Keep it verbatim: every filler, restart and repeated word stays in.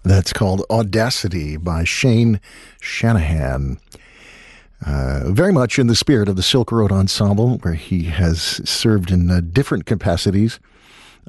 That's called Audacity by Shane Shanahan. Uh, very much in the spirit of the Silk Road Ensemble, where he has served in uh, different capacities